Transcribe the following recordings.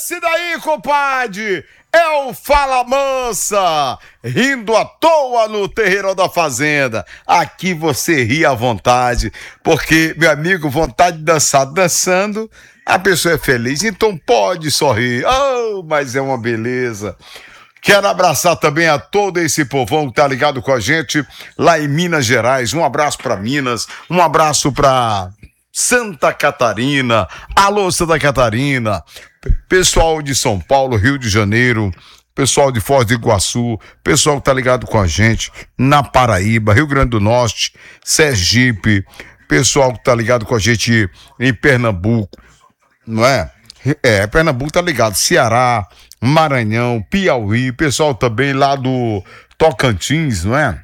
Esse daí, compadre, é o Fala Mansa, rindo à toa no Terreirão da Fazenda. Aqui você ri à vontade, porque, meu amigo, vontade de dançar, dançando, a pessoa é feliz, então pode sorrir. Oh, mas é uma beleza. Quero abraçar também a todo esse povão que tá ligado com a gente lá em Minas Gerais. Um abraço para Minas, um abraço para Santa Catarina. Alô, Santa Catarina. Pessoal de São Paulo, Rio de Janeiro, pessoal de Foz do Iguaçu, pessoal que tá ligado com a gente na Paraíba, Rio Grande do Norte, Sergipe, pessoal que tá ligado com a gente em Pernambuco, não é? Pernambuco tá ligado, Ceará, Maranhão, Piauí, pessoal também lá do Tocantins, não é?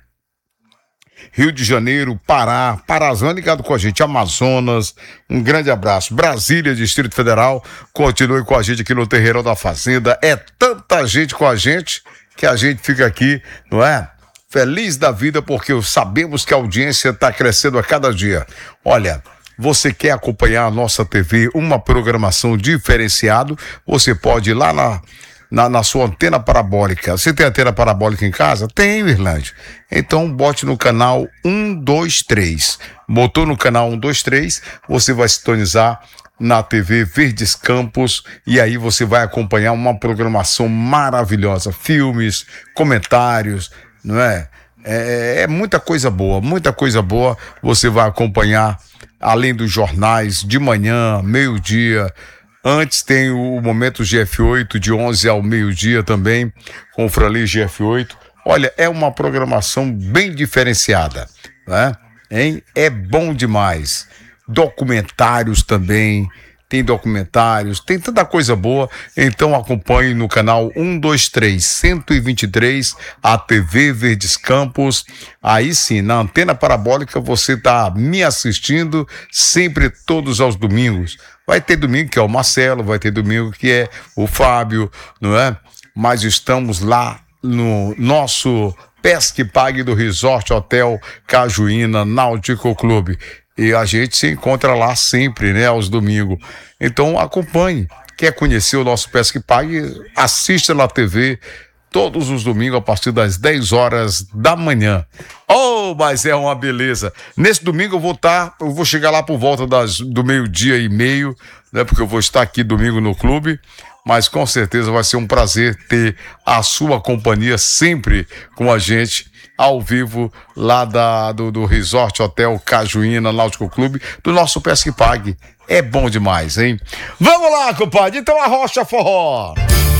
Rio de Janeiro, Pará, Parazão ligado com a gente, Amazonas, um grande abraço. Brasília, Distrito Federal, continue com a gente aqui no Terreirão da Fazenda. É tanta gente com a gente que a gente fica aqui, não é? Feliz da vida porque sabemos que a audiência está crescendo a cada dia. Olha, você quer acompanhar a nossa TV, uma programação diferenciada, você pode ir lá na sua antena parabólica. Você tem antena parabólica em casa? Tem, Irlande. Então bote no canal 123. Botou no canal 123, você vai sintonizar na TV Verdes Campos e aí você vai acompanhar uma programação maravilhosa. Filmes, comentários, não é? É muita coisa boa você vai acompanhar, além dos jornais de manhã, meio-dia. Antes tem o Momento GF8, de 11 ao meio-dia também, com o Franley GF8. Olha, é uma programação bem diferenciada, né? Hein? É bom demais. Documentários também, tem tanta coisa boa. Então acompanhe no canal 123, 123, a TV Verdes Campos. Aí sim, na antena parabólica você está me assistindo sempre todos aos domingos. Vai ter domingo que é o Marcelo, vai ter domingo que é o Fábio, não é? Mas estamos lá no nosso Pesque Pague do Resort Hotel Cajuína Náutico Clube. E a gente se encontra lá sempre, né, aos domingos. Então acompanhe. Quer conhecer o nosso Pesque Pague? Assista na TV todos os domingos a partir das 10 horas da manhã. Oh, mas é uma beleza. Nesse domingo eu vou chegar lá por volta do meio-dia e meio, né? Porque eu vou estar aqui domingo no clube, mas com certeza vai ser um prazer ter a sua companhia sempre com a gente, ao vivo, lá do Resort Hotel Cajuína Náutico Clube, do nosso Pesque Pague. É bom demais, hein? Vamos lá, compadre. Então a Rocha Forró.